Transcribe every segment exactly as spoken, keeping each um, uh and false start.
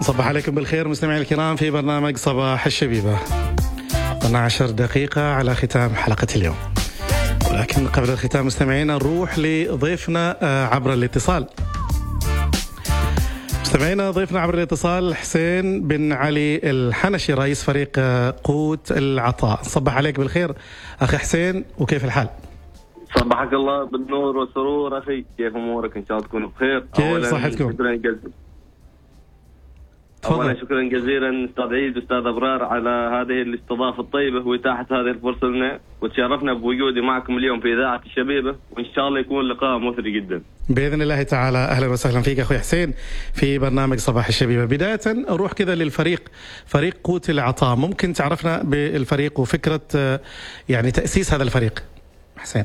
صباح عليكم بالخير مستمعي الكرام في برنامج صباح الشبيبة. اثنتا عشرة دقيقة على ختام حلقة اليوم، ولكن قبل الختام مستمعينا نروح لضيفنا عبر الاتصال. مستمعينا ضيفنا عبر الاتصال حسين بن علي الحنشي رئيس فريق قوت العطاء. صباح عليك بالخير أخي حسين، وكيف الحال؟ صباحك الله بالنور والسرور أخي، كيف أمورك؟ إن شاء الله تكون بخير. كيف صحتكم؟ شكرا جزيلا. أولا شكرا جزيلا أستاذ عيد وأستاذ أبرار على هذه الاستضافة الطيبة وإتاحة هذه الفرصة لنا، وتشرفنا بوجودي معكم اليوم في إذاعة الشبيبة، وإن شاء الله يكون لقاء مثري جدا بإذن الله تعالى. أهلا وسهلا فيك أخوي حسين في برنامج صباح الشبيبة. بداية نروح كذا للفريق، فريق قوت العطاء، ممكن تعرفنا بالفريق وفكرة يعني تأسيس هذا الفريق حسين؟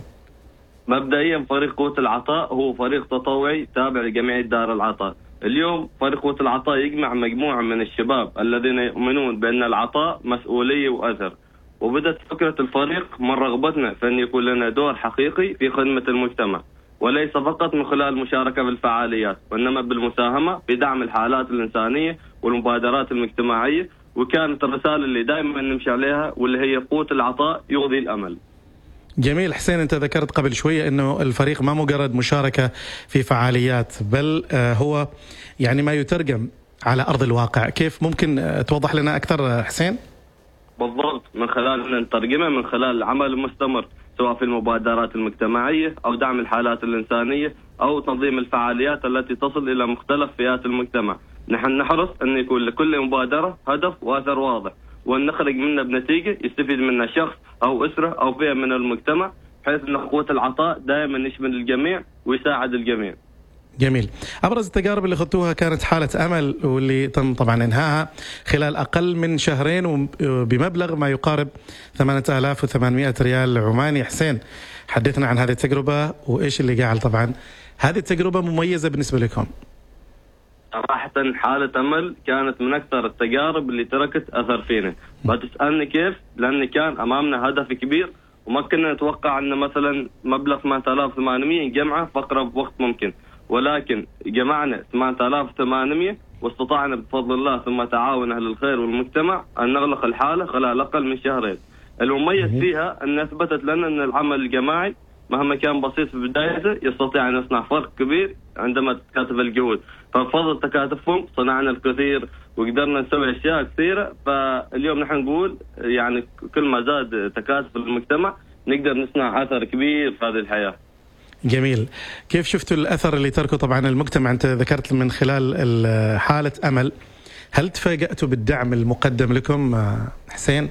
مبدئيا فريق قوت العطاء هو فريق تطوعي تابع لجمعية دار العطاء. اليوم فريق قوت العطاء يجمع مجموعة من الشباب الذين يؤمنون بأن العطاء مسؤولية وأثر، وبدأت فكرة الفريق من رغبتنا في أن يكون لنا دور حقيقي في خدمة المجتمع، وليس فقط من خلال المشاركة بالفعاليات، وإنما بالمساهمة في دعم الحالات الإنسانية والمبادرات المجتمعية. وكانت الرسالة اللي دائما نمشي عليها واللي هي قوت العطاء يغذي الأمل. جميل حسين، أنت ذكرت قبل شوية أنه الفريق ما مجرد مشاركة في فعاليات، بل هو يعني ما يترجم على أرض الواقع. كيف ممكن توضح لنا أكثر حسين؟ بالضبط، من خلال نترجمه من خلال العمل المستمر سواء في المبادرات المجتمعية أو دعم الحالات الإنسانية أو تنظيم الفعاليات التي تصل إلى مختلف فئات المجتمع. نحن نحرص أن يكون لكل مبادرة هدف وأثر واضح، وأن نخرج منها بنتيجة يستفيد منها شخص أو أسرة أو فئة من المجتمع، بحيث أن قوة العطاء دائما يشمل الجميع ويساعد الجميع. جميل. أبرز التجارب اللي خذتوها كانت حالة أمل، واللي تم طبعا إنهاها خلال أقل من شهرين بمبلغ ما يقارب ثمانية آلاف وثمانمائة ريال عماني. حسين، حدثنا عن هذه التجربة وإيش اللي جعل طبعا هذه التجربة مميزة بالنسبة لكم؟ صراحة حالة أمل كانت من أكثر التجارب اللي تركت أثر فينا. بتسألني كيف؟ لأن كان أمامنا هدف كبير وما كنا نتوقع أن مثلا مبلغ ثمانية آلاف وثمانمائة نجمعه في أقرب وقت ممكن، ولكن جمعنا ثمانية آلاف وثمانمائة واستطعنا بفضل الله ثم تعاون أهل الخير والمجتمع أن نغلق الحالة خلال أقل من شهرين. المميز فيها أن أثبتت لنا أن العمل الجماعي مهما كان بسيط في بدايته يستطيع أن يصنع فرق كبير عندما تتكاتف الجهود. فبفضل تكاتفهم صنعنا الكثير وقدرنا نسوي أشياء كثيرة. فاليوم نحن نقول يعني كل ما زاد تكاتف المجتمع نقدر نصنع أثر كبير في هذه الحياة. جميل. كيف شفتوا الأثر اللي تركه طبعا المجتمع؟ أنت ذكرت من خلال حالة أمل، هل تفاجأتوا بالدعم المقدم لكم حسين؟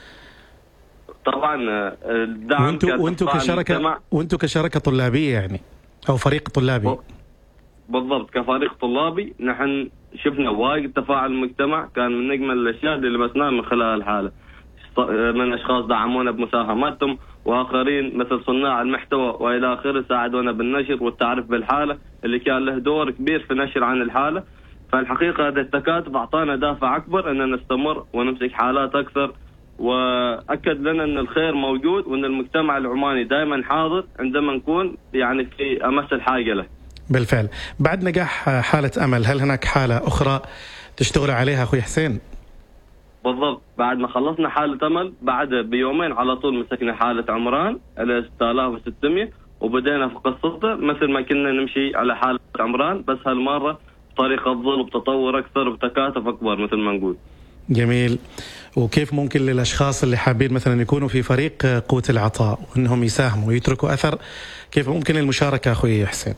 طبعا الدعم وانتوا وانتوا كشركة وانتوا كشركة طلابية يعني أو فريق طلابي. بالضبط، كفريق طلابي نحن شفنا وايد تفاعل المجتمع، كان من أجمل الأشياء اللي لمسناها من خلال الحالة، من أشخاص دعمونا بمساهماتهم، وآخرين مثل صناع المحتوى وإلى آخره ساعدونا بالنشر والتعرف بالحالة اللي كان له دور كبير في نشر عن الحالة. فالحقيقة هذا التكاتف أعطانا دافع أكبر أن نستمر ونمسك حالات أكثر، وأكد لنا أن الخير موجود وأن المجتمع العماني دائما حاضر عندما نكون يعني في أمس الحاجة له. بالفعل. بعد نجاح حالة أمل، هل هناك حالة أخرى تشتغل عليها أخوي حسين؟ بالضبط، بعد ما خلصنا حالة أمل بعد بيومين على طول مسكنا حالة عمران على ستة آلاف وستمائة وبدأنا في قصته مثل ما كنا نمشي على حالة عمران، بس هالمرة بطريقة ظل وبتطور أكثر وبتكاتف أكبر مثل ما نقول. جميل. وكيف ممكن للأشخاص اللي حابين مثلا يكونوا في فريق قوت العطاء وأنهم يساهموا ويتركوا أثر، كيف ممكن المشاركة أخوي حسين؟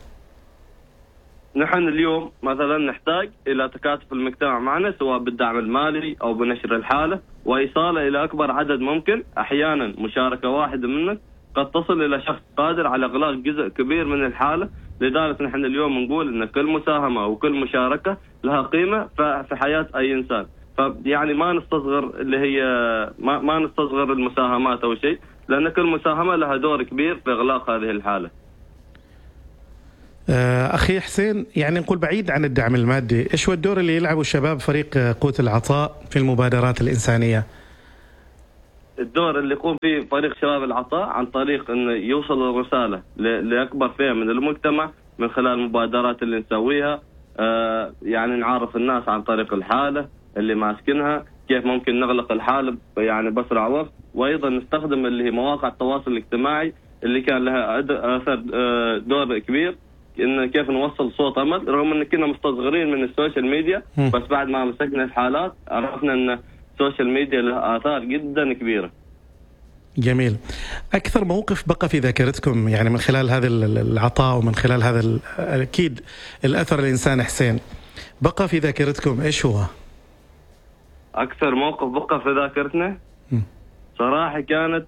نحن اليوم مثلا نحتاج إلى تكاتف المجتمع معنا سواء بالدعم المالي أو بنشر الحالة وإيصالها إلى أكبر عدد ممكن. أحيانا مشاركة واحدة منك قد تصل إلى شخص قادر على إغلاق جزء كبير من الحالة. لذلك نحن اليوم نقول إن كل مساهمة وكل مشاركة لها قيمة في حياة أي إنسان. فيعني ما نستصغر اللي هي ما, ما نستصغر المساهمات أو شيء، لأن كل مساهمة لها دور كبير في إغلاق هذه الحالة. أخي حسين، يعني نقول بعيد عن الدعم المادي، إيش هو الدور اللي يلعبه الشباب فريق قوت العطاء في المبادرات الإنسانية؟ الدور اللي يقوم فيه فريق شباب العطاء عن طريق أنه يوصل الرسالة لأكبر فئة من المجتمع من خلال المبادرات اللي نسويها، آه يعني نعرف الناس عن طريق الحالة اللي ماسكنها، كيف ممكن نغلق الحالة يعني بأسرع وقت، وأيضا نستخدم اللي هي مواقع التواصل الاجتماعي اللي كان لها أثر دور كبير، إن كيف نوصل صوت أمل، رغم إن كنا مستصغرين من السوشيال ميديا، بس بعد ما مسكنا الحالات عرفنا إن السوشيال ميديا لها آثار جدا كبيرة. جميل. أكثر موقف بقى في ذاكرتكم يعني من خلال هذا العطاء ومن خلال هذا أكيد الأثر الإنسان حسين بقى في ذاكرتكم إيش هو؟ أكثر موقف بقى في ذاكرتنا صراحة كانت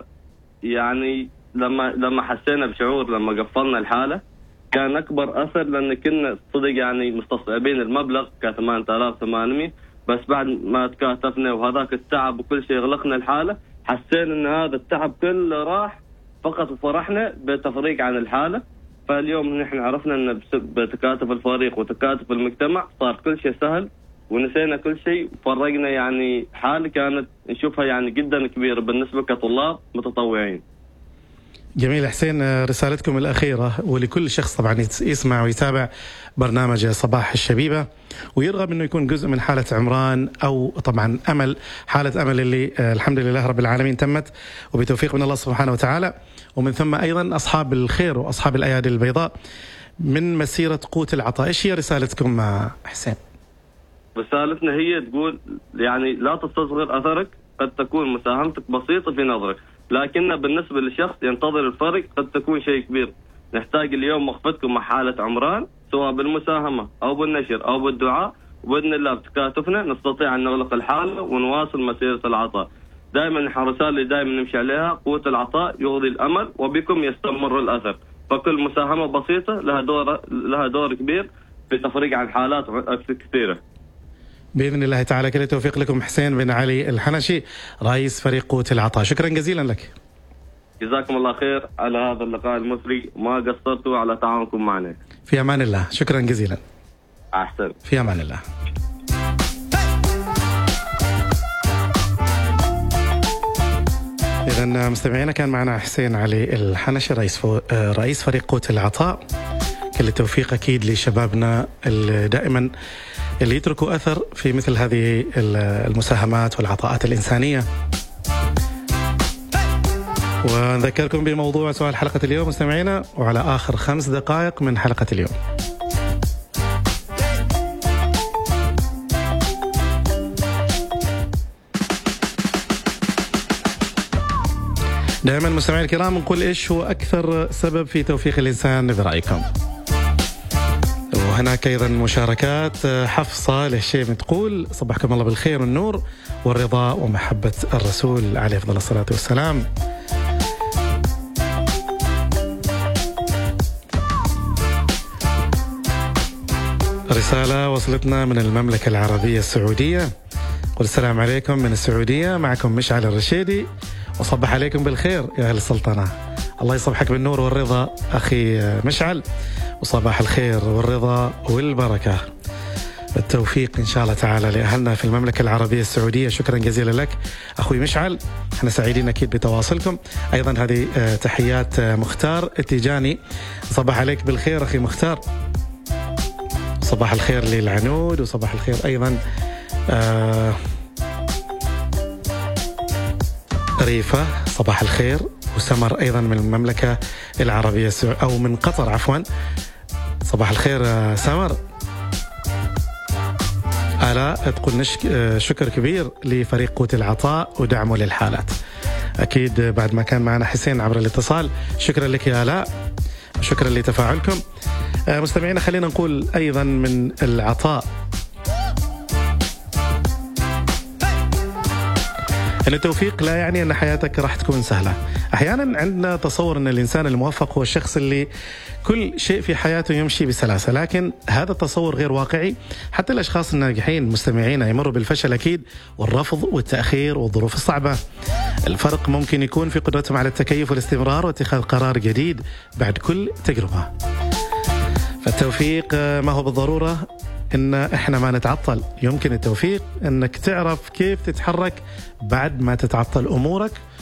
يعني لما لما حسينا بشعور لما قفلنا الحالة، كان أكبر أثر لأن كنا صدق يعني مستصعبين المبلغ ك ثمانية آلاف وثمانمئة، بس بعد ما تكاتفنا وهذاك التعب وكل شيء غلقنا الحالة، حسينا ان هذا التعب كله راح، فقط فرحنا بتفريق عن الحالة. فاليوم نحن عرفنا ان بتكاتف الفريق وتكاتف المجتمع صار كل شيء سهل، ونسينا كل شيء، وفرقنا يعني حالة كانت نشوفها يعني جدا كبيرة بالنسبة كطلاب متطوعين. جميل حسين، رسالتكم الأخيرة ولكل شخص طبعا يسمع ويتابع برنامج صباح الشبيبة ويرغب أنه يكون جزء من حالة عمران أو طبعا أمل، حالة أمل اللي الحمد لله رب العالمين تمت وبتوفيق من الله سبحانه وتعالى، ومن ثم أيضا أصحاب الخير وأصحاب الأيادي البيضاء من مسيرة قوت العطاء. إيش هي رسالتكم حسين؟ رسالتنا هي تقول يعني لا تستصغر أثرك، قد تكون مساهمتك بسيطة في نظرك، لكن بالنسبة للشخص ينتظر الفرق قد تكون شيء كبير. نحتاج اليوم وقفتكم مع حالة عمران، سواء بالمساهمة أو بالنشر أو بالدعاء، وبإذن الله بتكاتفنا نستطيع أن نغلق الحالة ونواصل مسيرة العطاء. دائما نحن رسالة اللي دائما نمشي عليها، قوة العطاء يغذي الأمل وبكم يستمر الأثر، فكل مساهمة بسيطة لها دور لها دور كبير في تفريق عن حالات كثيرة. بإذن الله تعالى. كل التوفيق لكم حسين بن علي الحنشي رئيس فريق قوة العطاء، شكرا جزيلا لك. جزاكم الله خير على هذا اللقاء المثري، ما قصرتوا على تعاونكم معنا. في أمان الله، شكرا جزيلا. أحسن. في أمان الله. إذن مستمعينا كان معنا حسين علي الحنشي رئيس فو... رئيس فريق قوة العطاء. كل التوفيق أكيد لشبابنا اللي دائما اللي يتركوا أثر في مثل هذه المساهمات والعطاءات الإنسانية. ونذكركم بموضوع سؤال حلقة اليوم مستمعينا، وعلى آخر خمس دقائق من حلقة اليوم. دائما مستمعينا الكرام نقول إيش هو أكثر سبب في توفيق الإنسان برأيكم؟ وهناك أيضا مشاركات. حفصة لهشيم تقول صبحكم الله بالخير والنور والرضا ومحبة الرسول عليه أفضل الصلاة والسلام. رسالة وصلتنا من المملكة العربية السعودية، قل السلام عليكم من السعودية، معكم مشعل الرشيدي، وصبح عليكم بالخير يا أهل السلطنة. الله يصبحك بالنور والرضا أخي مشعل، وصباح الخير والرضا والبركة بالتوفيق إن شاء الله تعالى لأهلنا في المملكة العربية السعودية. شكرا جزيلا لك أخوي مشعل، احنا سعيدين أكيد بتواصلكم. أيضا هذه تحيات مختار التيجاني، صباح عليك بالخير أخي مختار، صباح الخير للعنود، وصباح الخير أيضا آه ريفة، صباح الخير، وسمر أيضا من المملكة العربية السعودية أو من قطر عفوا، صباح الخير سمر. آلاء تقول نشك شكر كبير لفريق قوة العطاء ودعمه للحالات. أكيد بعد ما كان معنا حسين عبر الاتصال، شكرا لك يا آلاء، شكرا لتفاعلكم. مستمعينا خلينا نقول أيضا من العطاء أن التوفيق لا يعني أن حياتك راح تكون سهلة. أحيانا عندنا تصور أن الإنسان الموفق هو الشخص اللي كل شيء في حياته يمشي بسلاسة، لكن هذا التصور غير واقعي. حتى الأشخاص الناجحين مستمعين يمروا بالفشل أكيد والرفض والتأخير والظروف الصعبة. الفرق ممكن يكون في قدرتهم على التكيف والاستمرار واتخاذ قرار جديد بعد كل تجربة. فالتوفيق ما هو بالضرورة إن إحنا ما نتعطل، يمكن التوفيق إنك تعرف كيف تتحرك بعد ما تتعطل أمورك